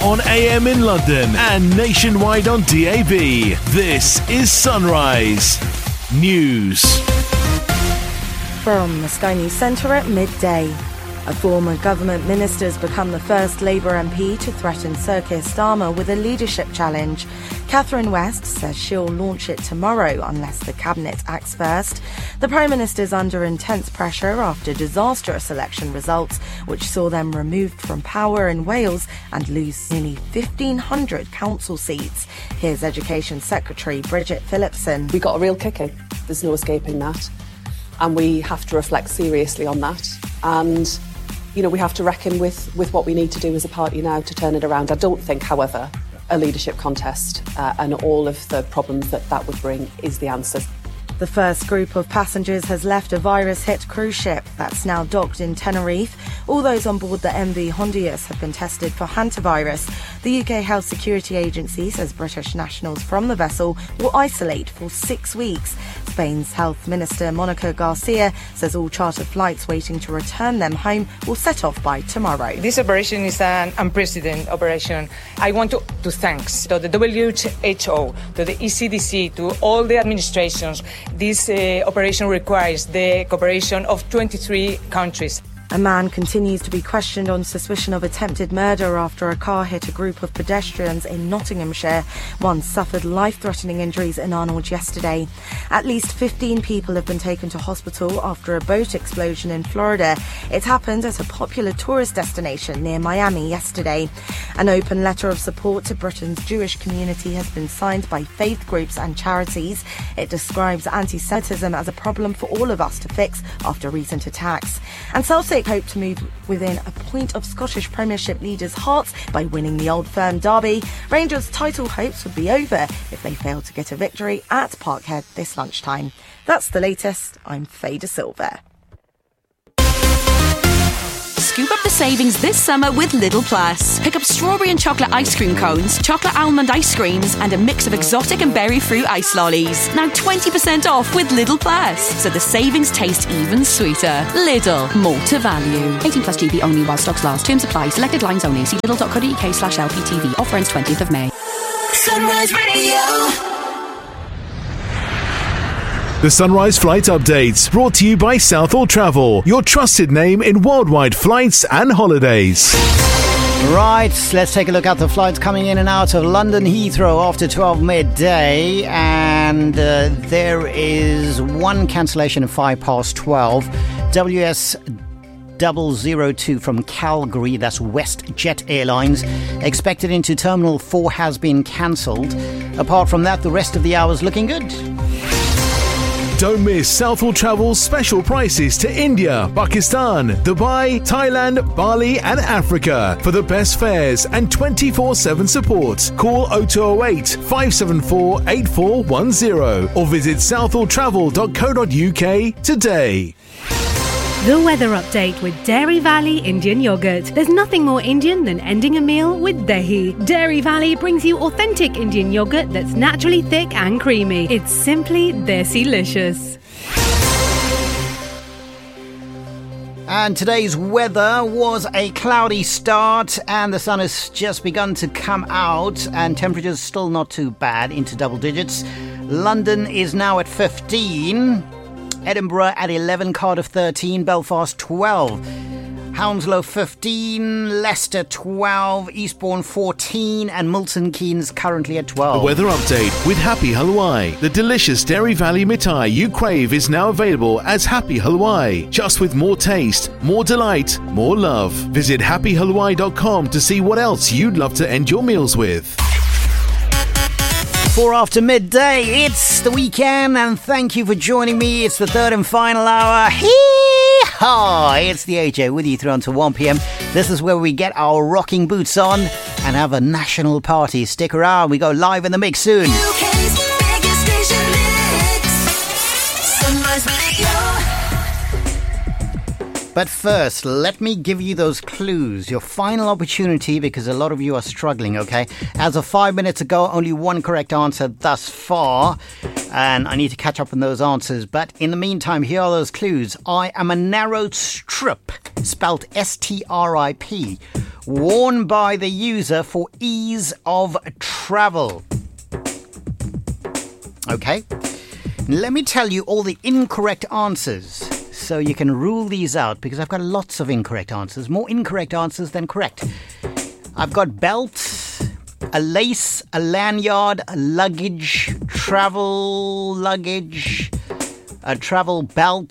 on AM in London and nationwide on DAB. This is Sunrise News. From the Sky News Centre at midday. A former government minister has become the first Labour MP to threaten Sir Keir Starmer with a leadership challenge. Catherine West says she'll launch it tomorrow unless the Cabinet acts first. The Prime Minister is under intense pressure after disastrous election results, which saw them removed from power in Wales and lose nearly 1,500 council seats. Here's Education Secretary Bridget Phillipson. We got a real kicking. There's no escaping that. And we have to reflect seriously on that. And we have to reckon with what we need to do as a party now to turn it around. I don't think, however, a leadership contest and all of the problems that would bring is the answer. The first group of passengers has left a virus-hit cruise ship that's now docked in Tenerife. All those on board the MV Hondius have been tested for hantavirus. The UK Health Security Agency says British nationals from the vessel will isolate for 6 weeks. Spain's Health Minister Monica Garcia says all chartered flights waiting to return them home will set off by tomorrow. This operation is an unprecedented operation. I want to thank to the WHO, to the ECDC, to all the administrations. This operation requires the cooperation of 23 countries. A man continues to be questioned on suspicion of attempted murder after a car hit a group of pedestrians in Nottinghamshire. One suffered life-threatening injuries in Arnold yesterday. At least 15 people have been taken to hospital after a boat explosion in Florida. It happened at a popular tourist destination near Miami yesterday. An open letter of support to Britain's Jewish community has been signed by faith groups and charities. It describes anti-Semitism as a problem for all of us to fix after recent attacks. And Celtic hope to move within a point of Scottish Premiership leaders' hearts by winning the Old Firm derby. Rangers' title hopes would be over if they failed to get a victory at Parkhead this lunchtime. That's the latest. I'm Faye De Silva. Scoop up the savings this summer with Lidl Plus. Pick up strawberry and chocolate ice cream cones, chocolate almond ice creams, and a mix of exotic and berry fruit ice lollies. Now 20% off with Lidl Plus, so the savings taste even sweeter. Lidl, more to value. 18 plus GB only while stocks last. Terms apply. Selected lines only. See lidl.co.uk/LPTV. Offer ends 20th of May. Sunrise Radio. The Sunrise Flight Updates, brought to you by Southall Travel, your trusted name in worldwide flights and holidays. Right, let's take a look at the flights coming in and out of London Heathrow after 12 midday. And there is one cancellation at 12:05. WS 002 from Calgary, that's WestJet Airlines, expected into Terminal 4 has been cancelled. Apart from that, the rest of the hour's looking good. Don't miss Southall Travel's special prices to India, Pakistan, Dubai, Thailand, Bali and Africa. For the best fares and 24/7 support, call 0208 574 8410 or visit southalltravel.co.uk today. The weather update with Dairy Valley Indian Yogurt. There's nothing more Indian than ending a meal with dahi. Dairy Valley brings you authentic Indian yogurt that's naturally thick and creamy. It's simply desi-licious. And today's weather was a cloudy start and the sun has just begun to come out and temperatures still not too bad, into double digits. London is now at 15. Edinburgh at 11, Cardiff 13, Belfast 12, Hounslow 15, Leicester 12, Eastbourne 14 and Milton Keynes currently at 12. The weather update with Happy Halwai. The delicious Dairy Valley mithai you crave is now available as Happy Halwai, just with more taste, more delight, more love. Visit happyhalwai.com to see what else you'd love to end your meals with. 4 after midday, it's the weekend and thank you for joining me. It's the third and final hour. Hee-haw! It's the AJ with you through until 1pm. This is where we get our rocking boots on and have a national party. Stick around, we go live in the mix soon. UK's biggest station mix. Sunrise Radio. But first, let me give you those clues. Your final opportunity, because a lot of you are struggling, okay? As of 5 minutes ago, only one correct answer thus far. And I need to catch up on those answers. But in the meantime, here are those clues. I am a narrow strip, spelt S-T-R-I-P, worn by the user for ease of travel. Okay? Let me tell you all the incorrect answers so you can rule these out, because I've got lots of incorrect answers. More incorrect answers than correct. I've got belt, a lace, a lanyard, a luggage, travel luggage, a travel belt,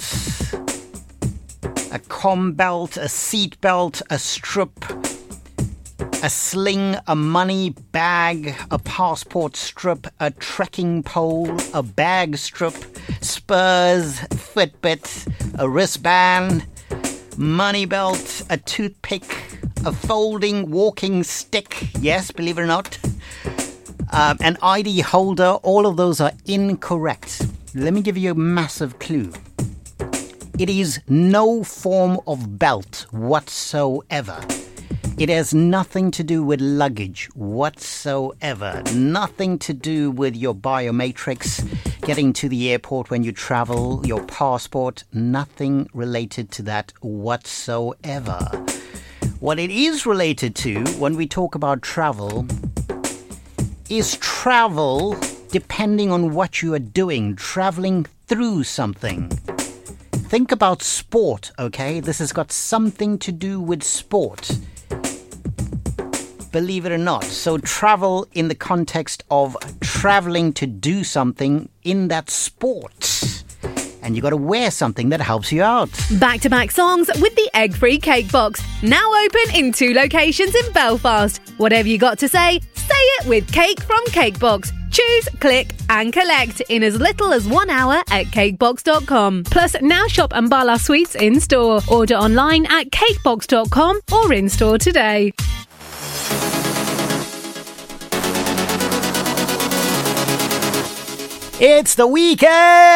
a com belt, a seat belt, a strip, a sling, a money bag, a passport strip, a trekking pole, a bag strip, spurs, Fitbit, a wristband, money belt, a toothpick, a folding walking stick, yes, believe it or not, an ID holder. All of those are incorrect. Let me give you a massive clue. It is no form of belt whatsoever. It has nothing to do with luggage whatsoever. Nothing to do with your biometrics, getting to the airport when you travel, your passport. Nothing related to that whatsoever. What it is related to when we talk about travel is travel depending on what you are doing, traveling through something. Think about sport, okay? This has got something to do with sport. Believe it or not. So travel in the context of traveling to do something in that sport. And you got to wear something that helps you out. Back-to-back songs with the egg-free cake box. Now open in 2 locations in Belfast. Whatever you got to say it with Cake from Cakebox. Choose, click and collect in as little as 1 hour at cakebox.com. Plus, now shop Ambala Sweets in store. Order online at cakebox.com or in store today. It's the weekend!